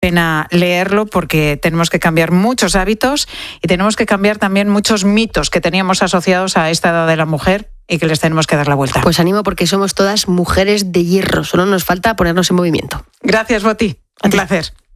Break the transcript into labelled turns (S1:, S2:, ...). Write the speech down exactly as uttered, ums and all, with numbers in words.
S1: pena leerlo porque tenemos que cambiar muchos hábitos y tenemos que cambiar también muchos mitos que teníamos asociados a esta edad de la mujer y que les tenemos que dar la vuelta.
S2: Pues animo porque somos todas mujeres de hierro, solo nos falta ponernos en movimiento.
S1: Gracias, Boti. Un placer.